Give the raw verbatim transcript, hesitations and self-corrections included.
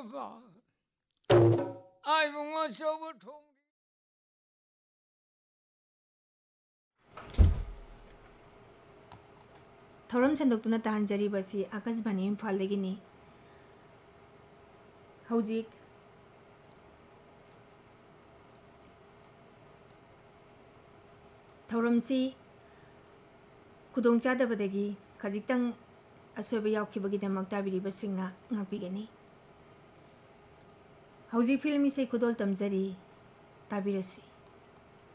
ba ai bungo sobu thong थौरम संदोक्तुना ताहंजरीबसी Akashvani इम्फालदगिनी हौजिक थौरमसी खुदोंचादबदगी खजिक्तंग असोयब यावखिबगिदमक ताबिरिबसिंगना ngakbigani हौजिक film इसे खुदोल तमजरी ताबिरसी